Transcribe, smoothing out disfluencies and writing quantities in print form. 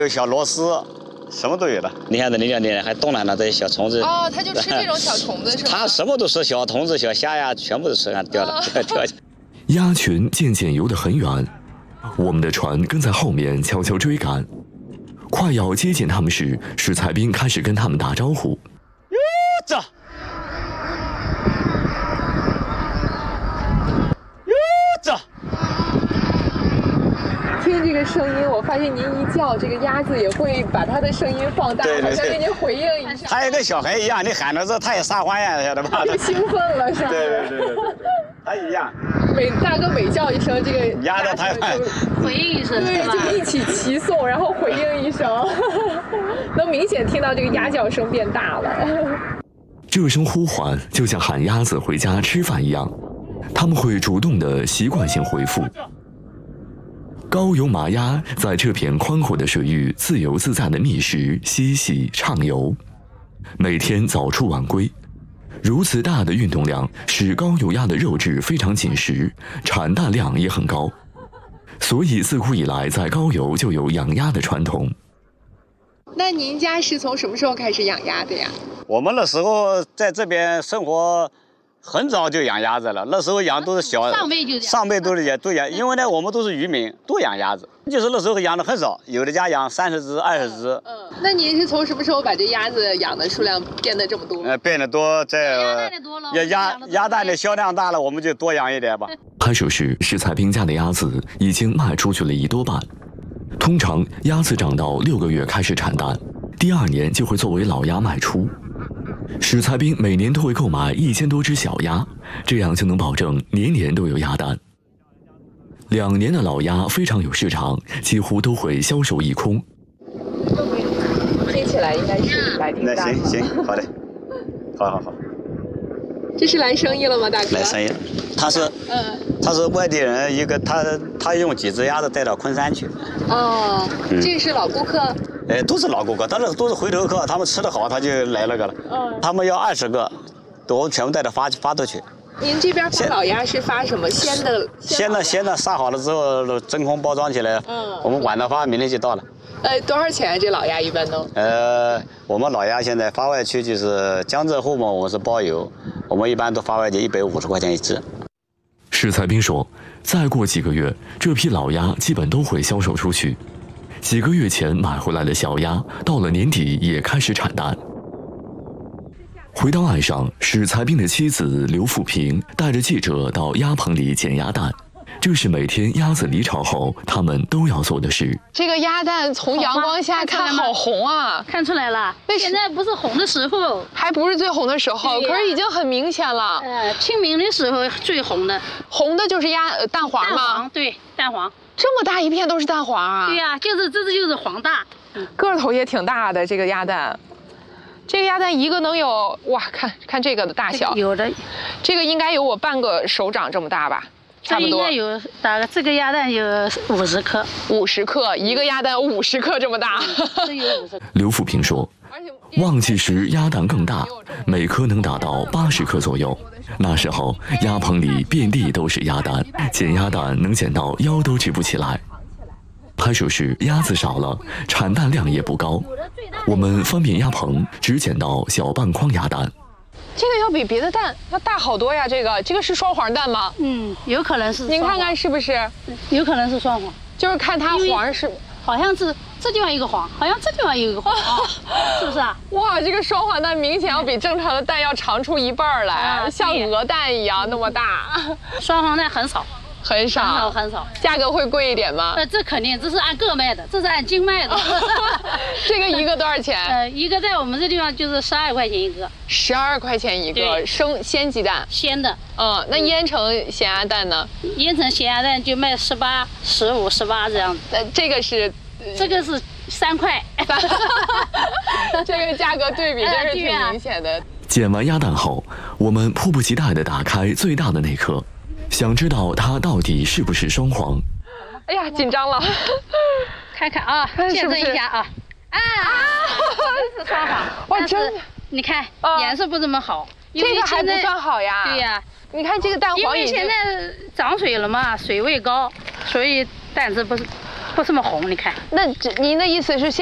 有小螺丝，什么都有的。你看这里面还冻烂了这些小虫子。 哦，它就吃这种小虫子是吗？ 它什么都吃，小虫子、小虾呀，全部都吃，看掉了，掉下。 鸭群渐渐游得很远，我们的船跟在后面悄悄追赶。快要接近他们时，史才斌开始跟他们打招呼。 哟，这。 听这个声音，我发现您一叫，这个鸭子也会把它的声音放大，好像给您回应一下。 它也跟小孩一样，你喊着这，它也撒欢呀，晓得吧？ 就兴奋了，是吧？ 对，它一样。 大哥每叫一声，这个鸭子它就回应一声， 对，就一起齐颂，然后回应一声，能明显听到这个鸭叫声变大了。 这声呼唤就像喊鸭子回家吃饭一样，他们会主动的习惯性回复。高邮麻鸭在这片宽阔的水域自由自在地觅食、嬉戏、畅游，每天早出晚归。如此大的运动量使高邮鸭的肉质非常紧实，产蛋量也很高，所以自古以来在高邮就有养鸭的传统。 那您家是从什么时候开始养鸭的呀？ 我们那时候在这边生活。很早就养鸭子了，那时候养都是小，上辈都是都养，因为呢我们都是渔民，都养鸭子，就是那时候养的很少，有的家养30只、20只。 那您是从什么时候把这鸭子养的数量变得这么多？ 变得多，鸭蛋的销量大了，我们就多养一点吧。 拍摄时，史才斌家的鸭子已经卖出去了1多半。通常鸭子长到6个月开始产蛋，第2年就会作为老鸭卖出。史才斌每年都会购买1000多只小鸭，这样就能保证年年都有鸭蛋。2年的老鸭非常有市场，几乎都会销售一空。 听起来应该是来订单。 那行，好的，好。 这是来生意了吗，大哥？ 来生意，他是外地人，一个他用几只鸭子带到昆山去。 哦，这是老顾客。 都是老顾客，但是都是回头客，他们吃得好，他就来那个了。他们要20个，我全部带着发出去。 您这边发老鸭是发什么？鲜的杀好了之后真空包装起来，我们晚上发，明天就到了。 多少钱这老鸭一般都？ 我们老鸭现在发外去就是江浙沪嘛，我们是包邮，我们一般都发外去150块钱一只。 史才斌说，再过几个月，这批老鸭基本都会销售出去。几个月前买回来的小鸭，到了年底也开始产蛋。回到岸上，史才斌的妻子刘富平带着记者到鸭棚里捡鸭蛋，这是每天鸭子离巢后他们都要做的事。 这个鸭蛋从阳光下看好红啊， 看出来了。现在不是红的时候， 还不是最红的时候，可是已经很明显了。 清明的时候最红的， 红的就是蛋黄吗？ 蛋黄，对，蛋黄。 这么大一片都是蛋黄啊！ 对呀，这就是黄大， 个头也挺大的这个鸭蛋。这个鸭蛋一个能有哇，看这个的大小， 有的， 这个应该有我半个手掌这么大吧，差不多。 应该有大概这个鸭蛋有50克 ，50克一个鸭蛋50克这么大。 这有50克。 刘富平说，旺季时鸭蛋更大，每颗能达到80克左右。那时候鸭棚里遍地都是鸭蛋，捡鸭蛋能捡到腰都直不起来。拍摄时鸭子少了，产蛋量也不高，我们翻遍鸭棚只捡到小半筐鸭蛋。 这个要比别的蛋要大好多呀！这个是双黄蛋吗？ 有可能是。 您看看是不是？ 有可能是双黄， 就是看它黄是， 好像是这地方一个黄，好像这地方有一个黄，是不是啊？ 哇，这个双黄蛋明显要比正常的蛋要长出1半来，像鹅蛋一样那么大。 双黄蛋很少。 很少，价格会贵一点吗？ 这肯定，这是按个卖的，这是按斤卖的。 这个一个多少钱？ 一个在我们这地方就是12块钱一个。 12块钱一个，鲜鸡蛋。 鲜的。 那腌成咸鸭蛋呢？ 腌成咸鸭蛋就卖18、15、18这样子。 这个是 3块。 这个价格对比真是挺明显的。 捡完鸭蛋后，我们迫不及待地打开最大的那颗。想知道它到底是不是双黄？ 哎呀，紧张了， 看看啊，见证一下啊！这是双黄， 哇，真的， 你看颜色不怎么好， 这个还不算好呀。 对呀， 你看这个蛋黄， 因为现在涨水了嘛，水位高，所以蛋质不是不怎么红，你看。 那您的意思是？